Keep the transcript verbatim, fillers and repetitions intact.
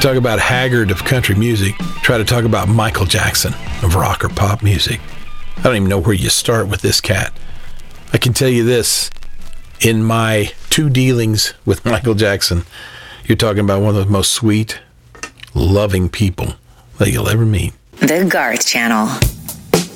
Talk about Haggard of country music. Try to talk about Michael Jackson of rock or pop music. I don't even know where you start with this cat. I can tell you this. In my two dealings with Michael Jackson, you're talking about one of the most sweet, loving people that you'll ever meet. The Garth Channel.